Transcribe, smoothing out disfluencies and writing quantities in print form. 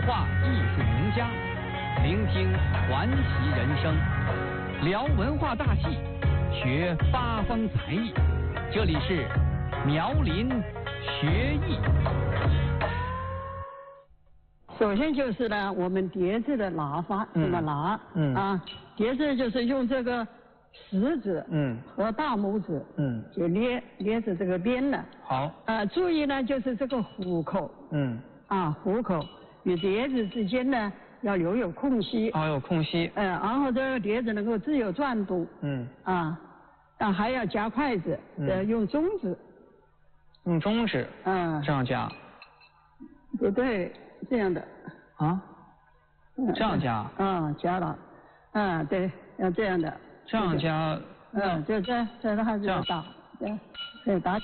话艺术名家，聆听传奇人生，聊文化大戏，学八方才艺。这里是苗林学艺。 首先就是呢，我们碟子的拿法怎么拿？碟子就是用这个食指和大拇指就捏着这个边呢。好。注意呢，就是这个虎口。虎口与碟子之间呢要留有空隙。有空隙。然后这个碟子能够自由转动。但还要夹筷子，用中指。用中指。这样夹。不对。这样的这样夹夹了，对，要这样的，这样夹，就这还是打，对，打。